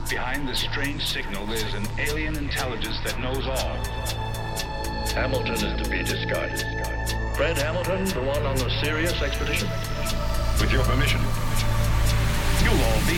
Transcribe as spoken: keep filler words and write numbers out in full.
Behind this strange signal, there's an alien intelligence that knows all. Hamilton is to be disguised. Fred Hamilton, the one on the Sirius expedition? With your permission, you'll all be